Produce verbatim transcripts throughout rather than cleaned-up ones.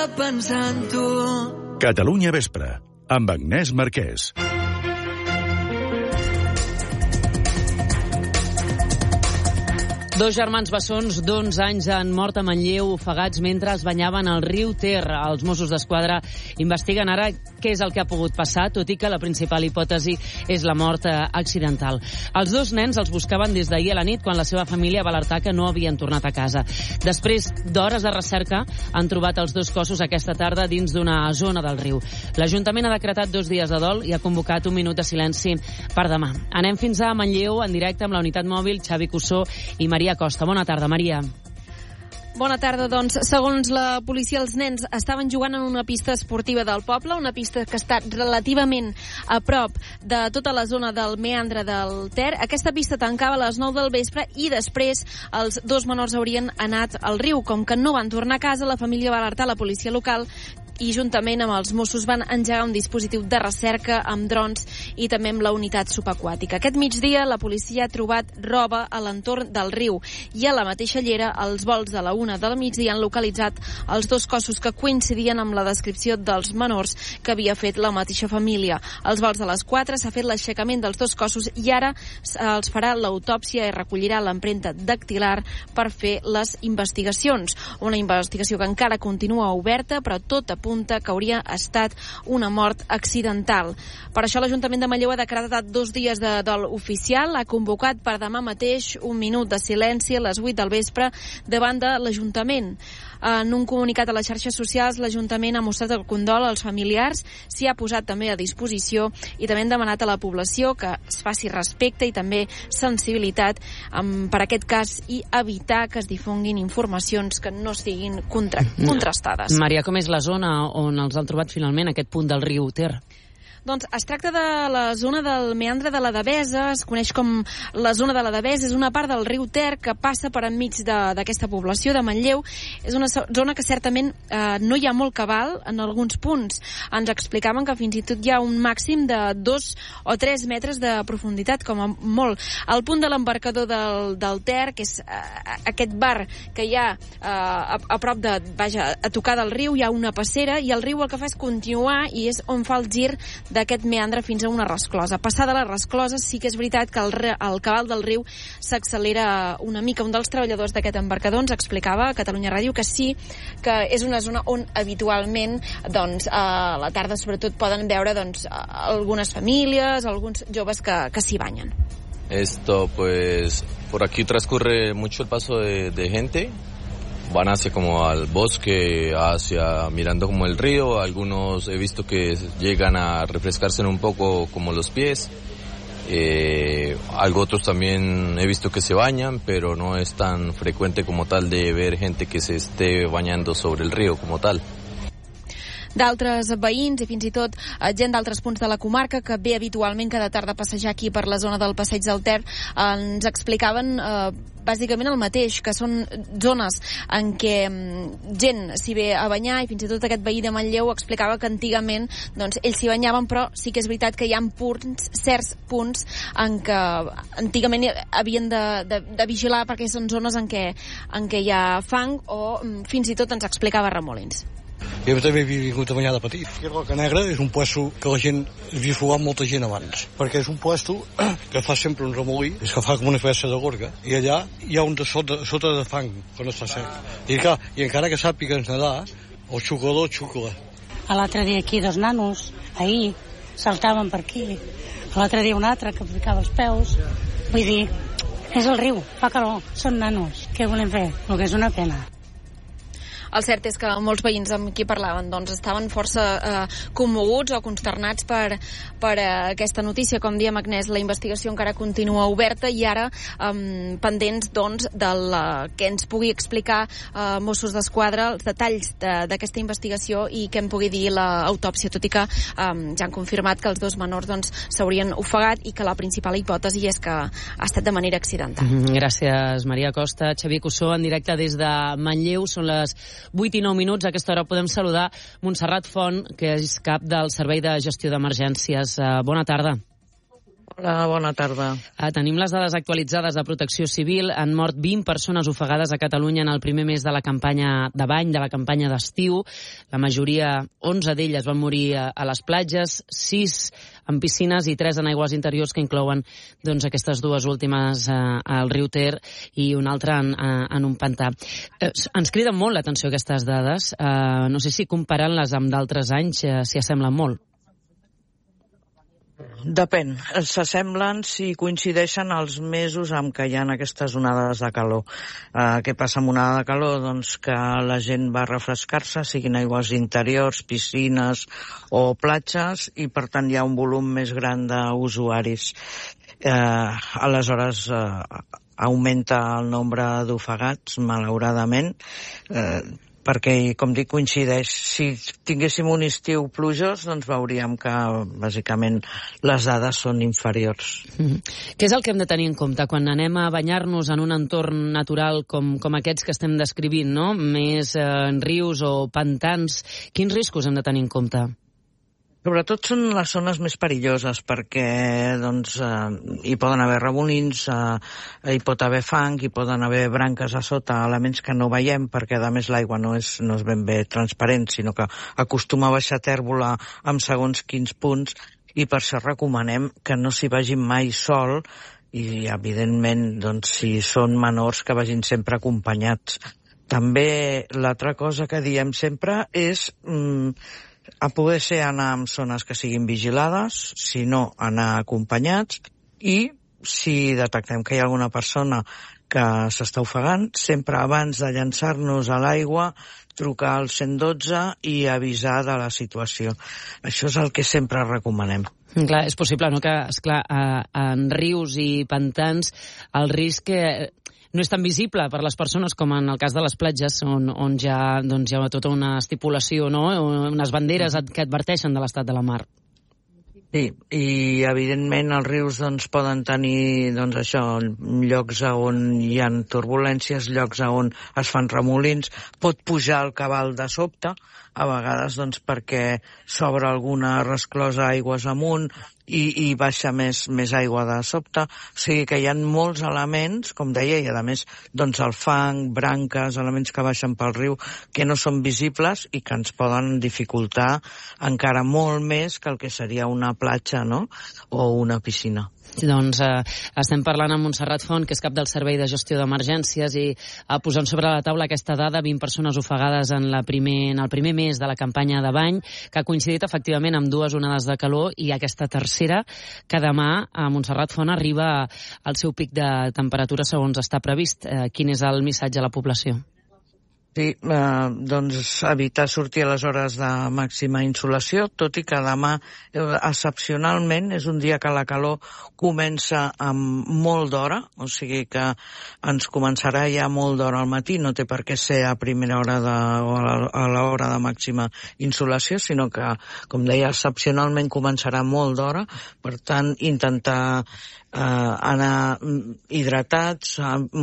pensar en tu. Catalunya Vespre, amb Agnès Marquès. Dos germans bessons d'onze anys han mort a Manlleu ofegats mentre es banyaven al riu Ter. Els Mossos d'Esquadra investiguen ara què és el que ha pogut passar, tot i que la principal hipòtesi és la mort accidental. Els dos nens els buscaven des d'ahir a la nit, quan la seva família va alertar que no havien tornat a casa. Després d'hores de recerca, han trobat els dos cossos aquesta tarda dins d'una zona del riu. L'Ajuntament ha decretat dos dies de dol i ha convocat un minut de silenci per demà. Anem fins a Manlleu, en directe amb la unitat mòbil, Xavi Cussó i Maria Costa. Bona tarda, Maria. Bona tarda, doncs. Segons la policia, els nens estaven jugant en una pista esportiva del poble, una pista que està relativament a prop de tota la zona del meandre del Ter. Aquesta pista tancava a les nou del vespre i després els dos menors haurien anat al riu. Com que no van tornar a casa, la família va alertar la policia local i juntament amb els Mossos van engegar un dispositiu de recerca amb drons i també amb la unitat subaquàtica. Aquest migdia la policia ha trobat roba a l'entorn del riu i a la mateixa llera, als volts de la una del migdia, han localitzat els dos cossos que coincidien amb la descripció dels menors que havia fet la mateixa família. Als volts de les quatre s'ha fet l'aixecament dels dos cossos i ara els farà l'autòpsia i recollirà l'empremta dactilar per fer les investigacions. Una investigació que encara continua oberta, però tot apunta que hauria estat una mort accidental. Per això l'Ajuntament de Manlleu ha decretat dos dies de dol oficial, ha convocat per demà mateix un minut de silenci a les vuit del vespre davant de l'Ajuntament. En un comunicat a les xarxes socials, l'Ajuntament ha mostrat el condol als familiars, s'hi ha posat també a disposició i també han demanat a la població que es faci respecte i també sensibilitat um, per aquest cas i evitar que es difonguin informacions que no estiguin contra contrastades. Maria, com és la zona on els han trobat finalment, aquest punt del riu Ter? Doncs es tracta de la zona del meandre de la Devesa, es coneix com la zona de la Devesa, és una part del riu Ter que passa per enmig d'aquesta població de Manlleu. És una zona que certament eh, no hi ha molt cabal en alguns punts. Ens explicaven que fins i tot hi ha un màxim de dos o tres metres de profunditat, com a molt. Al punt de l'embarcador del, del Ter, que és eh, aquest bar que hi ha eh, a, a prop de, vaja, a tocar del riu, hi ha una passera i el riu el que fa és continuar i és on fa el gir d'aquest meandre fins a una resclosa. Passada la resclosa, sí que és veritat que el, el cabal del riu s'accelera una mica. Un dels treballadors d'aquest embarcador ens explicava a Catalunya Ràdio que sí, que és una zona on habitualment doncs, a la tarda sobretot poden veure doncs, algunes famílies, alguns joves que, que s'hi banyen. Esto, pues, por aquí transcurre mucho el paso de, de gente. Van hacia como al bosque, hacia mirando como el río. Algunos he visto que llegan a refrescarse un poco como los pies. Eh, algo otros también he visto que se bañan, pero no es tan frecuente como tal de ver gente que se esté bañando sobre el río como tal. D'altres veïns i fins i tot gent d'altres punts de la comarca que ve habitualment cada tarda a passejar aquí per la zona del Passeig del Ter ens explicaven eh, bàsicament el mateix, que són zones en què gent s'hi ve a banyar i fins i tot aquest veí de Manlleu explicava que antigament doncs, ells s'hi banyaven, però sí que és veritat que hi ha punts, certs punts en què antigament havien de, de, de vigilar perquè són zones en què, en què hi ha fang o fins i tot ens explicava Remolins. Jo també he vingut a banyar de petit. Aquí a Roca Negra és un puesto que la gent havia fugat molta gent abans, perquè és un puesto que fa sempre un remolí, és que fa com una espècie de gorga, i allà hi ha un de sota, sota de fang, quan està sec. I, clar, i encara que sàpigues nedar, el xuclador xucla. L'altre dia aquí dos nanos, ahir, saltaven per aquí. L'altre dia un altre que ficava els peus. Vull dir, és el riu, fa calor, són nanos. Què volem fer? El que és una pena. El cert és que molts veïns amb qui parlaven doncs, estaven força eh, commoguts o consternats per, per eh, aquesta notícia. Com diem, Agnès, la investigació encara continua oberta i ara eh, pendents doncs, del eh, que ens pugui explicar eh, Mossos d'Esquadra els detalls d'aquesta de, investigació i què en pugui dir l'autòpsia, tot i que eh, ja han confirmat que els dos menors doncs, s'haurien ofegat i que la principal hipòtesi és que ha estat de manera accidental. Mm-hmm. Gràcies, Maria Costa. Xavier Cussó, en directe des de Manlleu. Són les vuit i nou minuts. A aquesta hora podem saludar Montserrat Font, que és cap del Servei de Gestió d'Emergències. Uh, bona tarda. Hola, bona tarda. Ah, tenim les dades actualitzades de Protecció Civil. Han mort vint persones ofegades a Catalunya en el primer mes de la campanya de bany, de la campanya d'estiu. La majoria, onze d'elles, van morir a, a les platges, sis en piscines i tres en aigües interiors, que inclouen doncs, aquestes dues últimes eh, al riu Ter i una altra en, en un pantà. Eh, ens criden molt l'atenció aquestes dades. Eh, no sé si comparant-les amb d'altres anys eh, s'hi assemblen molt. Depèn. S'assemblen si coincideixen els mesos amb què hi ha aquestes onades de calor. Uh, què passa amb una onada de calor? Doncs que la gent va a refrescar-se, siguin aigües interiors, piscines o platges, i per tant hi ha un volum més gran d'usuaris. Uh, aleshores, uh, augmenta el nombre d'ofegats, malauradament, uh, perquè, com dic, coincideix. Si tinguéssim un estiu plujós, doncs veuríem que, bàsicament, les dades són inferiors. Mm-hmm. Què és el que hem de tenir en compte quan anem a banyar-nos en un entorn natural com, com aquests que estem descrivint, no? Més eh, en rius o pantans? Quins riscos hem de tenir en compte? Sobretot són les zones més perilloses perquè doncs, eh, hi poden haver remolins, eh, hi pot haver fang, hi poden haver branques a sota, elements que no veiem perquè a més l'aigua no és, no és ben bé transparent, sinó que acostuma a baixar tèrbola amb segons quins punts, i per això recomanem que no s'hi vagin mai sol i, evidentment, doncs, si són menors, que vagin sempre acompanyats. També l'altra cosa que diem sempre és... Mm, a poder ser anar en zones que siguin vigilades, si no, anar acompanyats, i si detectem que hi ha alguna persona que s'està ofegant, sempre abans de llançar-nos a l'aigua, trucar al cent dotze i avisar de la situació. Això és el que sempre recomanem. Clar, és possible, no?, que, esclar, en rius i pantans el risc no és tan visible per les persones com en el cas de les platges, on, on ja, doncs, hi ha tota una estipulació, no?, unes banderes que adverteixen de l'estat de la mar. Sí, i evidentment els rius doncs, poden tenir doncs, això, llocs on hi ha turbulències, llocs on es fan remolins, pot pujar el cabal de sobte, a vegades doncs, perquè s'obre alguna resclosa aigües amunt i, i baixa més, més aigua de sobte. O sigui que hi ha molts elements, com deia, i a més doncs, el fang, branques, elements que baixen pel riu, que no són visibles i que ens poden dificultar encara molt més que el que seria una platja, no?, o una piscina. Doncs eh, estem parlant amb Montserrat Font, que és cap del Servei de Gestió d'Emergències, i eh, posant sobre la taula aquesta dada, vint persones ofegades en, la primer, en el primer mes de la campanya de bany, que ha coincidit efectivament amb dues onades de calor, i aquesta tercera, que demà a Montserrat Font arriba al seu pic de temperatura segons està previst. Eh, quin és el missatge a la població? Sí, eh, doncs evitar sortir a les hores de màxima insolació, tot i que demà, eh, excepcionalment, és un dia que la calor comença amb molt d'hora, o sigui que ens començarà ja molt d'hora al matí, no té per què ser a primera hora de, o a l'hora de màxima insolació, sinó que, com deia, excepcionalment començarà molt d'hora, per tant, intentar eh, anar hidratats,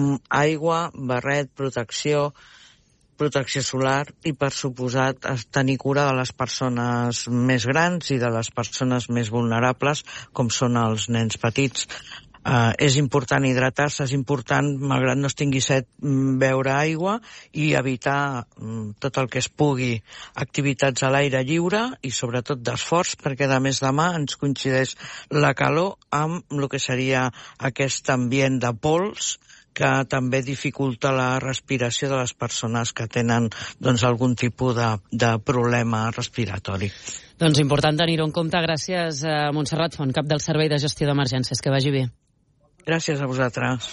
aigua, barret, protecció, protecció solar i, per suposat, tenir cura de les persones més grans i de les persones més vulnerables, com són els nens petits. Uh, és important hidratar-se, és important, malgrat no es tingui set, beure aigua i evitar um, tot el que es pugui, activitats a l'aire lliure i sobretot d'esforç, perquè a més demà ens coincideix la calor amb el que seria aquest ambient de pols que també dificulta la respiració de les persones que tenen doncs, algun tipus de, de problema respiratori. Doncs important tenir-ho en compte. Gràcies a Montserrat Font, cap del Servei de Gestió d'Emergències. Que vagi bé. Gràcies a vosaltres.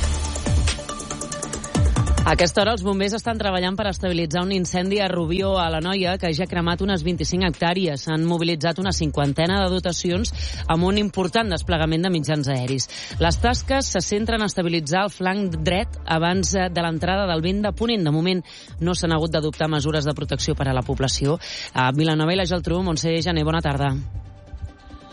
A aquesta hora els bombers estan treballant per estabilitzar un incendi a Rubió, a l'Anoia, que ja ha cremat unes vint-i-cinc hectàrees. Han mobilitzat una cinquantena de dotacions amb un important desplegament de mitjans aeris. Les tasques se centren a estabilitzar el flanc dret abans de l'entrada del vent de ponent. De moment no s'han hagut d'adoptar mesures de protecció per a la població. A Vilanova i la Geltrú, Montse Jané, bona tarda.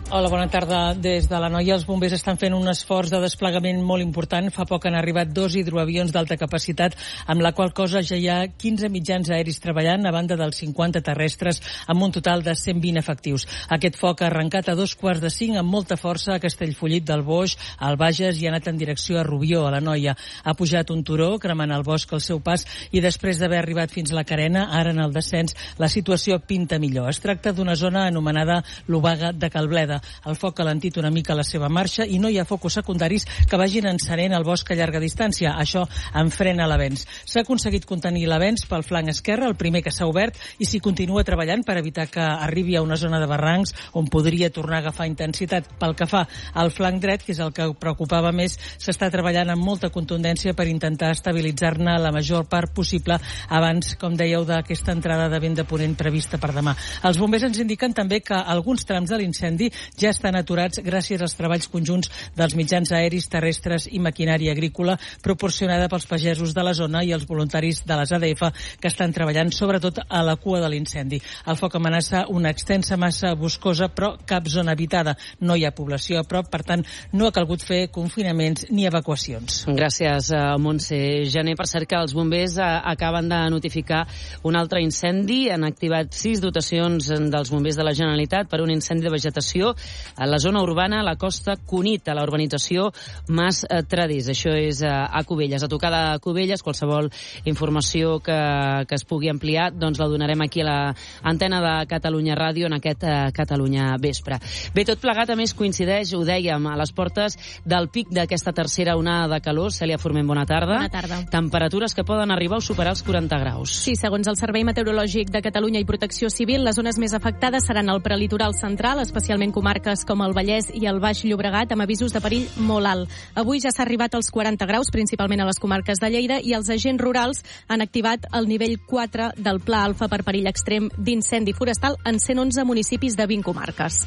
Hola, bona tarda. Des de l'Anoia, els bombers estan fent un esforç de desplegament molt important. Fa poc han arribat dos hidroavions d'alta capacitat, amb la qual cosa ja hi ha quinze mitjans aeris treballant, a banda dels cinquanta terrestres, amb un total de cent vint efectius. Aquest foc ha arrencat a dos quarts de cinc amb molta força a Castellfollit del Boix, al Bages, i ha anat en direcció a Rubió, a l'Anoia. Ha pujat un turó, cremant el bosc al seu pas, i després d'haver arribat fins a la Carena, ara en el descens, la situació pinta millor. Es tracta d'una zona anomenada l'Obaga de Calbleda. El foc ha alentit una mica la seva marxa i no hi ha focus secundaris que vagin encenent el bosc a llarga distància. Això enfrena l'avenç. S'ha aconseguit contenir l'avenç pel flanc esquerre, el primer que s'ha obert, i s'hi continua treballant per evitar que arribi a una zona de barrancs on podria tornar a agafar intensitat. Pel que fa al flanc dret, que és el que preocupava més, s'està treballant amb molta contundència per intentar estabilitzar-ne la major part possible abans, com dèieu, d'aquesta entrada de vent de ponent prevista per demà. Els bombers ens indiquen també que alguns trams de l'incendi ja estan aturats gràcies als treballs conjunts dels mitjans aeris, terrestres i maquinària agrícola proporcionada pels pagesos de la zona i els voluntaris de les A D F que estan treballant sobretot a la cua de l'incendi. El foc amenaça una extensa massa boscosa, però cap zona habitada. No hi ha població a prop, per tant, no ha calgut fer confinaments ni evacuacions. Gràcies, Montse Gené. Per cert que els bombers acaben de notificar un altre incendi. Han activat sis dotacions dels bombers de la Generalitat per un incendi de vegetació a la zona urbana, a la costa Cunit, a la urbanització Mas Tradés. Això és a Cubelles. A tocar de Cubelles, qualsevol informació que, que es pugui ampliar, doncs la donarem aquí a l'antena de Catalunya Ràdio en aquest uh, Catalunya Vespre. Bé, tot plegat, a més, coincideix, ho dèiem, a les portes del pic d'aquesta tercera onada de calor. Cèlia Forment, bona tarda. Bona tarda. Temperatures que poden arribar a superar els quaranta graus. Sí, segons el Servei Meteorològic de Catalunya i Protecció Civil, les zones més afectades seran el prelitoral central, especialment comarques com el Vallès i el Baix Llobregat, amb avisos de perill molt alt. Avui ja s'ha arribat als quaranta graus, principalment a les comarques de Lleida, i els agents rurals han activat el nivell quatre del Pla Alfa per perill extrem d'incendi forestal en cent onze municipis de vint comarques.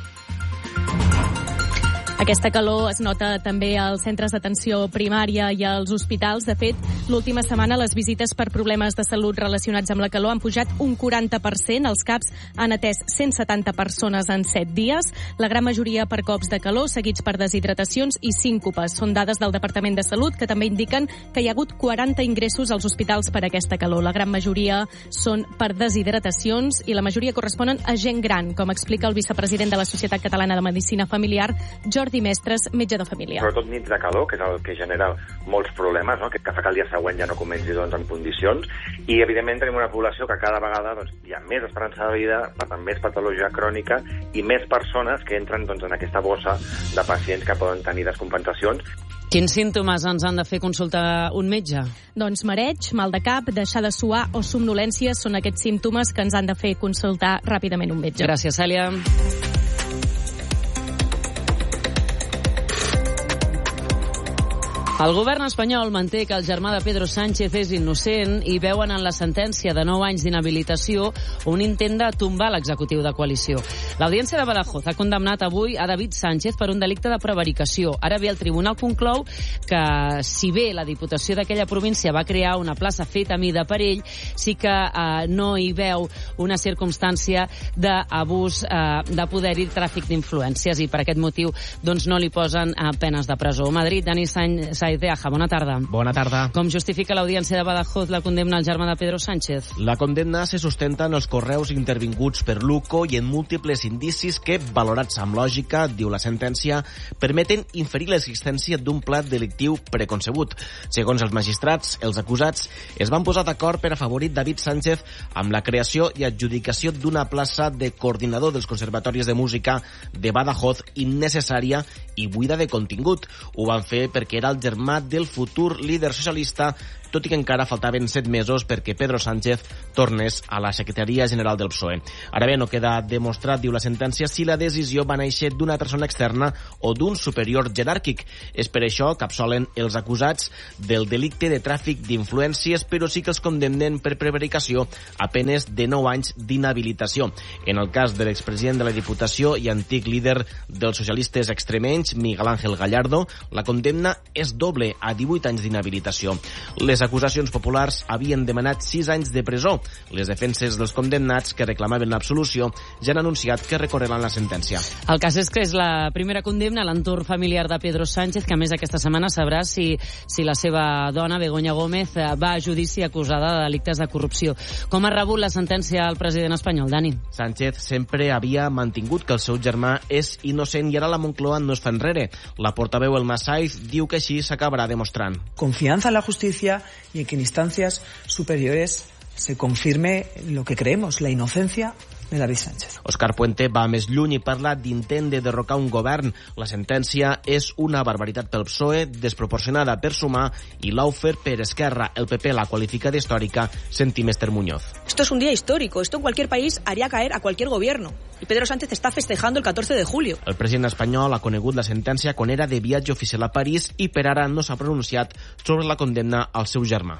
Aquesta calor es nota també als centres d'atenció primària i als hospitals. De fet, l'última setmana les visites per problemes de salut relacionats amb la calor han pujat un quaranta per cent. Els CAPs han atès cent setanta persones en set dies, la gran majoria per cops de calor, seguits per deshidratacions i síncopes. Són dades del Departament de Salut que també indiquen que hi ha hagut quaranta ingressos als hospitals per aquesta calor. La gran majoria són per deshidratacions i la majoria corresponen a gent gran, com explica el vicepresident de la Societat Catalana de Medicina Familiar, Jordi Mestres, metge de família. Sobretot nits de calor, que és el que genera molts problemes, no? que, que fa que el dia següent ja no comenci doncs, en condicions, i evidentment tenim una població que cada vegada doncs, hi ha més esperança de vida, per tant més patologia crònica i més persones que entren doncs, en aquesta bossa de pacients que poden tenir descompensacions. Quins símptomes ens han de fer consultar un metge? Doncs mareig, mal de cap, deixar de suar o somnolència són aquests símptomes que ens han de fer consultar ràpidament un metge. Gràcies, Cèlia. El govern espanyol manté que el germà de Pedro Sánchez és innocent i veuen en la sentència de nou anys d'inhabilitació un intent de tombar l'executiu de coalició. L'Audiència de Badajoz ha condemnat avui a David Sánchez per un delicte de prevaricació. Ara bé, el tribunal conclou que, si bé la Diputació d'aquella província va crear una plaça feta a mida per ell, sí que eh, no hi veu una circumstància d'abús eh, de poder i tràfic d'influències, i per aquest motiu doncs, no li posen eh, penes de presó. Madrid, Dani Sánchez Deaja, bona tarda. Bona tarda. Com justifica l'Audiència de Badajoz la condemna al germà de Pedro Sánchez? La condemna se sustenta en els correus intervinguts per Luco i en múltiples indicis que, valorats amb lògica, diu la sentència, permeten inferir l'existència d'un pla delictiu preconcebut. Segons els magistrats, els acusats es van posar d'acord per afavorir David Sánchez amb la creació i adjudicació d'una plaça de coordinador dels conservatoris de música de Badajoz innecessària i buida de contingut. Ho van fer perquè era el germà del futur líder socialista, tot i que encara faltaven set mesos perquè Pedro Sánchez tornés a la Secretaria General del P S O E. Ara bé, no queda demostrat, diu la sentència, si la decisió va néixer d'una persona externa o d'un superior jeràrquic. És per això que absolen els acusats del delicte de tràfic d'influències, però sí que els condemnen per prevaricació a penes de nou anys d'inhabilitació. En el cas de l'expresident de la Diputació i antic líder dels socialistes extremenys, Miguel Ángel Gallardo, la condemna és doble, a divuit anys d'inhabilitació. Les acusacions populars havien demanat sis anys de presó. Les defenses dels condemnats que reclamaven l'absolució ja han anunciat que recorreran la sentència. El cas és que és la primera condemna a l'entorn familiar de Pedro Sánchez, que a més aquesta setmana sabrà si, si la seva dona, Begoña Gómez, va a judici acusada de delictes de corrupció. Com ha rebut la sentència el president espanyol, Dani? Sánchez sempre havia mantingut que el seu germà és innocent i ara la Moncloa no es fa enrere. La portaveu Elma Saiz diu que així s'acabarà demostrant. Confianza en la justicia y en que en instancias superiores se confirme lo que creemos, la inocencia de David Sánchez. Òscar Puente va més lluny i parla d'intent de derrocar un govern. La sentència és una barbaritat pel P S O E, desproporcionada per Sumar i l'Aufer per Esquerra. El P P la qualifica d'històrica. Sentim Esther Muñoz. Esto es un día histórico. Esto en cualquier país haría caer a cualquier gobierno. Y Pedro Sánchez está festejando el catorce de julio. El president espanyol ha conegut la sentència quan era de viatge oficial a París i per ara no s'ha pronunciat sobre la condemna al seu germà.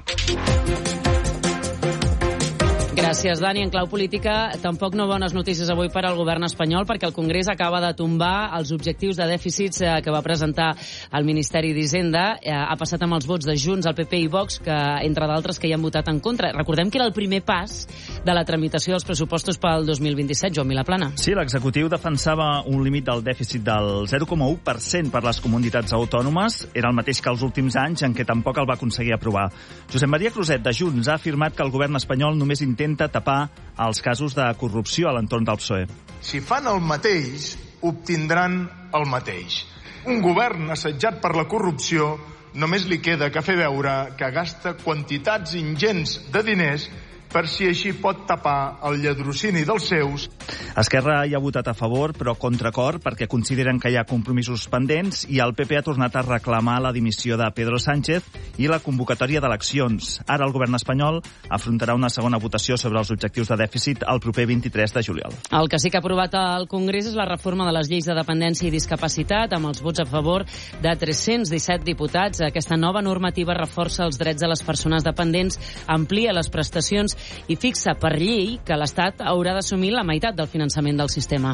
Gràcies, Dani. En clau política, tampoc no bones notícies avui per al govern espanyol, perquè el Congrés acaba de tombar els objectius de dèficits que va presentar el Ministeri d'Hisenda. Ha passat amb els vots de Junts, el P P i Vox, que entre d'altres que hi han votat en contra. Recordem que era el primer pas de la tramitació dels pressupostos pel dos mil vint-i-set, Joan Vilaplana. Sí, l'executiu defensava un límit del dèficit del zero coma u per cent per les comunitats autònomes. Era el mateix que els últims anys, en què tampoc el va aconseguir aprovar. Josep Maria Cruzet, de Junts, ha afirmat que el govern espanyol només intenta tapar els casos de corrupció a l'entorn del P S O E. Si fan el mateix, obtindran el mateix. Un govern assetjat per la corrupció només li queda que fer veure que gasta quantitats ingents de diners per si així pot tapar el lladrocini dels seus. Esquerra hi ha votat a favor, però contracor, perquè consideren que hi ha compromisos pendents i el P P ha tornat a reclamar la dimissió de Pedro Sánchez i la convocatòria d'eleccions. Ara el govern espanyol afrontarà una segona votació sobre els objectius de dèficit el proper vint-i-tres de juliol. El que sí que ha aprovat el Congrés és la reforma de les lleis de dependència i discapacitat, amb els vots a favor de tres-cents disset diputats. Aquesta nova normativa reforça els drets de les persones dependents, amplia les prestacions i fixa per llei que l'Estat haurà d'assumir la meitat del finançament del sistema.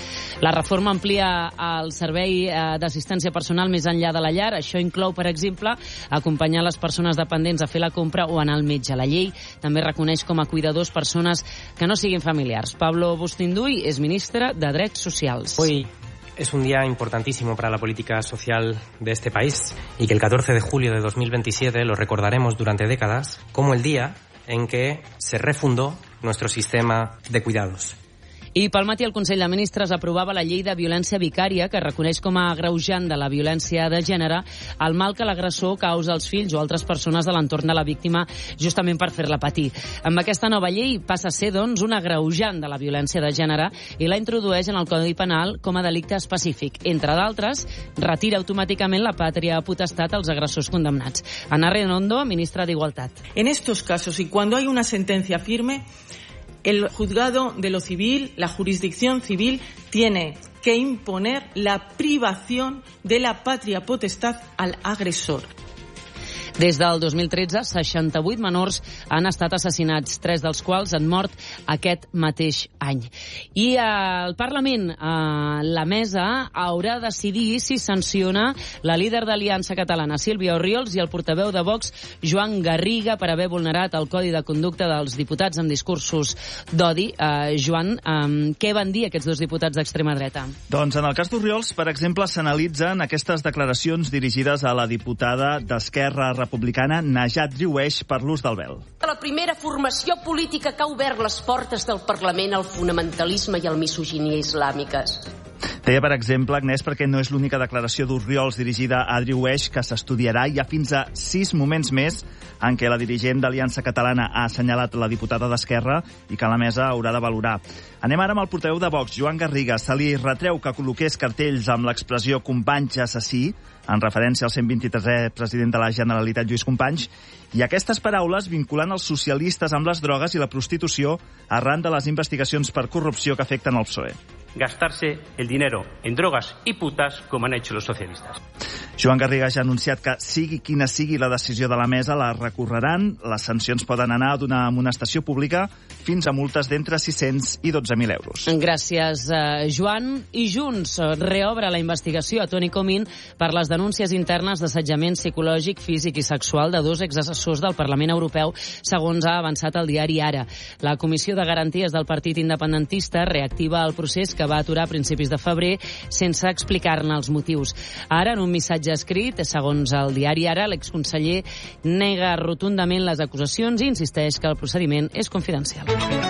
La reforma amplia el servei d'assistència personal més enllà de la llar. Això inclou, per exemple, acompanyar les persones dependents a fer la compra o anar al metge. La llei també reconeix com a cuidadors persones que no siguin familiars. Pablo Bustinduy és ministre de Drets Socials. Hoy es un día importantísimo para la política social de este país y que el catorce de julio de dos mil veintisiete lo recordaremos durante décadas como el día en que se refundó nuestro sistema de cuidados. I pel matí el Consell de Ministres aprovava la llei de violència vicària que reconeix com a agreujant de la violència de gènere el mal que l'agressor causa als fills o altres persones de l'entorn de la víctima justament per fer-la patir. Amb aquesta nova llei passa a ser, doncs, un agreujant de la violència de gènere i la introdueix en el Codi Penal com a delicte específic. Entre d'altres, retira automàticament la pàtria potestat als agressors condemnats. Ana Redondo, ministra de Igualdad. En estos casos, y cuando hay una sentencia firme, el juzgado de lo civil, la jurisdicción civil, tiene que imponer la privación de la patria potestad al agresor. Des del dos mil tretze, seixanta-vuit menors han estat assassinats, tres dels quals han mort aquest mateix any. I el Parlament, eh, la mesa, haurà de decidir si sanciona la líder d'Aliança Catalana, Sílvia Orriols, i el portaveu de Vox, Joan Garriga, per haver vulnerat el Codi de Conducta dels diputats amb discursos d'odi. Eh, Joan, eh, què van dir aquests dos diputats d'extrema dreta? Doncs en el cas d'Orriols, per exemple, s'analitzen aquestes declaracions dirigides a la diputada d'Esquerra Republicana, Najat Driouech, per l'ús del vel. La primera formació política que ha obert les portes del Parlament al fonamentalisme i al misoginia islàmiques. Deia, per exemple, Agnès, perquè no és l'única declaració d'Orriols dirigida a Driouech que s'estudiarà. Hi ha fins a sis moments més en què la dirigent d'Aliança Catalana ha assenyalat la diputada d'Esquerra i que la mesa haurà de valorar. Anem ara amb el portaveu de Vox, Joan Garriga. Se li retreu que col·loqués cartells amb l'expressió Companys assassí, en referència al cent vint-i-tresè president de la Generalitat, Lluís Companys, i aquestes paraules vinculant els socialistes amb les drogues i la prostitució arran de les investigacions per corrupció que afecten el P S O E. gastarse el dinero en drogas y putas como han hecho los socialistas. Joan Garriga ja ha anunciat que, sigui quina sigui la decisió de la mesa, la recorreran. Les sancions poden anar d'una amonestació pública fins a multes d'entre sis-cents i dotze mil euros. Gràcies, eh, Joan. I Junts reobre la investigació a Toni Comín per les denúncies internes d'assetjament psicològic, físic i sexual de dos exassessors del Parlament Europeu, segons ha avançat el diari Ara. La Comissió de Garanties del Partit Independentista reactiva el procés que va aturar a principis de febrer sense explicar-ne els motius. Ara, en un missatge escrit, segons el diari Ara, l'exconseller nega rotundament les acusacions i insisteix que el procediment és confidencial.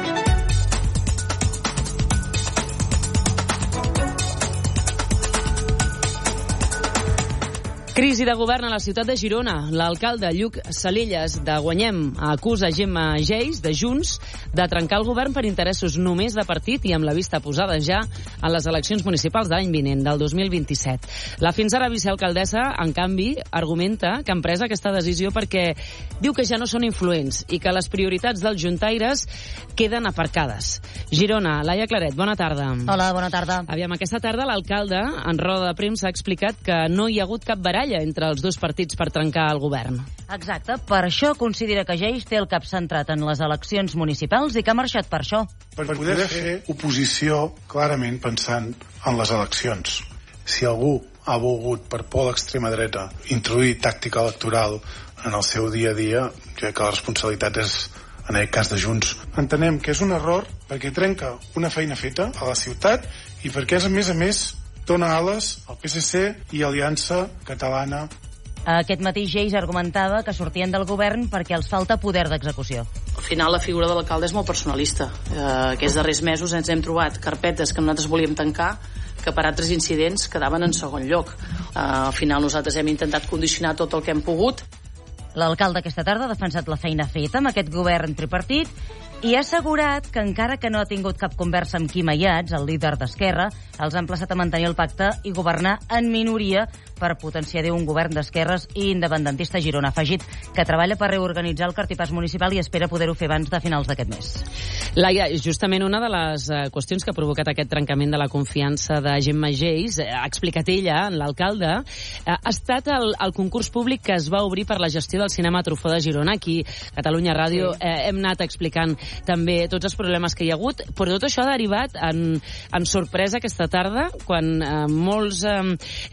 Crisi de govern a la ciutat de Girona. L'alcalde Lluc Salelles de Guanyem acusa Gemma Geis de Junts de trencar el govern per interessos només de partit i amb la vista posada ja en les eleccions municipals de l'any vinent, del dos mil vint-i-set. La fins ara vicealcaldessa, en canvi, argumenta que han pres aquesta decisió perquè diu que ja no són influents i que les prioritats dels juntaires queden aparcades. Girona, Laia Claret, bona tarda. Hola, bona tarda. Aviam, aquesta tarda l'alcalde, en roda de premsa, ha explicat que no hi ha hagut cap baralla entre els dos partits per trencar el govern. Exacte. Per això considera que Geis té el cap centrat en les eleccions municipals i que ha marxat per això. Per poder fer oposició clarament pensant en les eleccions. Si algú ha volgut, per por a l'extrema dreta, introduir tàctica electoral en el seu dia a dia, jo crec que la responsabilitat és, en aquest cas de Junts. Entenem que és un error perquè trenca una feina feta a la ciutat i perquè, a més a més, dona ales al P S C i Aliança Catalana. Aquest matí Geis argumentava que sortien del govern perquè els falta poder d'execució. Al final la figura de l'alcalde és molt personalista. Eh, aquests darrers mesos ens hem trobat carpetes que nosaltres volíem tancar que per altres incidents quedaven en segon lloc. Eh, al final nosaltres hem intentat condicionar tot el que hem pogut. L'alcalde aquesta tarda ha defensat la feina feta amb aquest govern tripartit i ha assegurat que encara que no ha tingut cap conversa amb Quim Ayats, el líder d'Esquerra, els ha emplaçat a mantenir el pacte i governar en minoria per potenciar un govern d'esquerres i independentista a Girona. Ha afegit que treballa per reorganitzar el cartipàs municipal i espera poder-ho fer abans de finals d'aquest mes. Laia, justament una de les eh, qüestions que ha provocat aquest trencament de la confiança de Gemma Geis, eh, ha explicat ella, l'alcalde, eh, ha estat el, el concurs públic que es va obrir per la gestió del cinema Truffaut de Girona. Aquí, Catalunya Ràdio, sí. eh, hem anat explicant també tots els problemes que hi ha hagut, però tot això ha derivat en, en sorpresa aquesta tarda, quan eh, molts eh,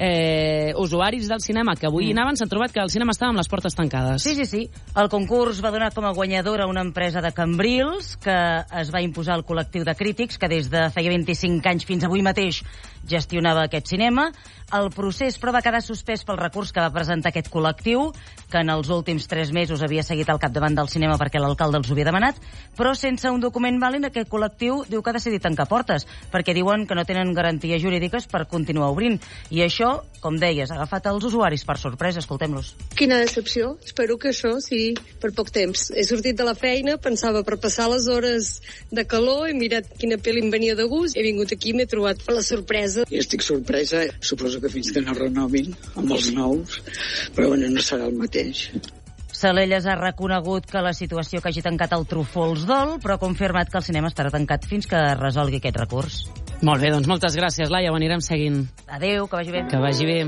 eh, usuaris del cinema que avui mm. anaven s'han trobat que el cinema estava amb les portes tancades. Sí, sí, sí. El concurs va donar com a guanyadora una empresa de Cambrils que es va imposar al col·lectiu de crítics que des de feia vint-i-cinc anys fins avui mateix gestionava aquest cinema. El procés, però, va quedar suspès pel recurs que va presentar aquest col·lectiu, que en els últims tres mesos havia seguit al capdavant del cinema perquè l'alcalde els ho havia demanat, però sense un document vàlid aquest col·lectiu diu que ha decidit tancar portes, perquè diuen que no tenen garanties jurídiques per continuar obrint. I això, com deies, ha agafat els usuaris per sorpresa. Escoltem-los. Quina decepció. Espero que això sigui per poc temps. He sortit de la feina, pensava per passar les hores de calor, he mirat quina pel·li em venia de gust, he vingut aquí i m'he trobat la sorpresa. I estic sorpresa, suposo que fins que no renovin amb els nous, però bueno, no serà el mateix. Salelles ha reconegut que la situació que hagi tancat el Truffaut els dol, però ha confirmat que el cinema estarà tancat fins que resolgui aquest recurs. Molt bé, doncs moltes gràcies, Laia, ho anirem seguint. Adéu, que vagi bé. Que vagi bé.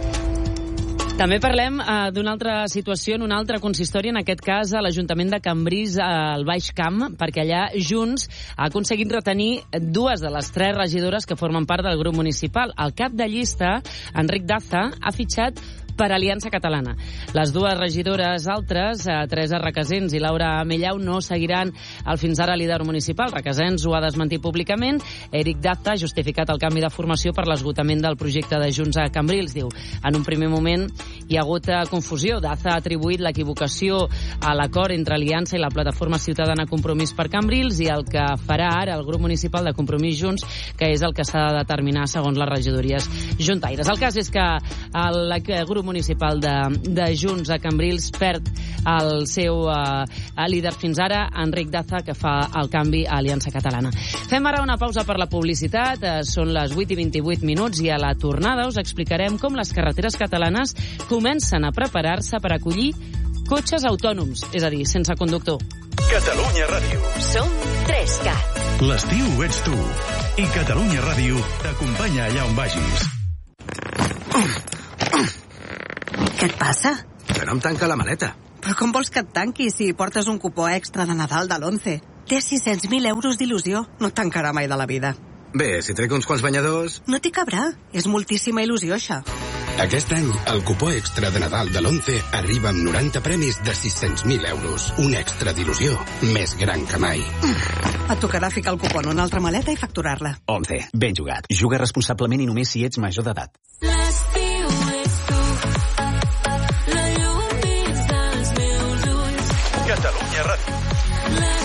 També parlem uh, d'una altra situació en un altre consistori, en aquest cas a l'Ajuntament de Cambrils, al Baix Camp, perquè allà Junts ha aconseguit retenir dues de les tres regidores que formen part del grup municipal. El cap de llista, Enric Daza, ha fitxat per Aliança Catalana. Les dues regidores altres, eh, Teresa Requesens i Laura Mellau, no seguiran el fins ara líder municipal. Requesens ho ha desmentit públicament. Eric Daza ha justificat el canvi de formació per l'esgotament del projecte de Junts a Cambrils. Diu, en un primer moment hi ha hagut confusió. Daza ha atribuït l'equivocació a l'acord entre Aliança i la plataforma ciutadana Compromís per Cambrils i el que farà ara el grup municipal de Compromís Junts, que és el que s'ha de determinar segons les regidories juntaires. El cas és que el grup municipal de, de Junts a Cambrils perd el seu eh, líder fins ara, Enric Daza, que fa el canvi a Aliança Catalana. Fem ara una pausa per la publicitat. Eh, són les vuit i vint-i-vuit minuts i a la tornada us explicarem com les carreteres catalanes comencen a preparar-se per acollir cotxes autònoms, és a dir, sense conductor. Catalunya Ràdio. Som tres cat. L'estiu ets tu. I Catalunya Ràdio t'acompanya allà on vagis. Què et passa? Que no em tanca la maleta. Però com vols que et tanqui si portes un cupó extra de Nadal de l'Once? Té sis-cents mil euros d'il·lusió. No et tancarà mai de la vida. Bé, si trec uns quants banyadors... No t'hi cabrà. És moltíssima il·lusió, això. Aquest any, el cupó extra de Nadal de l'Once arriba amb noranta premis de sis-cents mil euros. Un extra d'il·lusió més gran que mai. Et tocarà ficar el cupó en una altra maleta i facturar-la. Once. Ben jugat. Juga responsablement i només si ets major d'edat.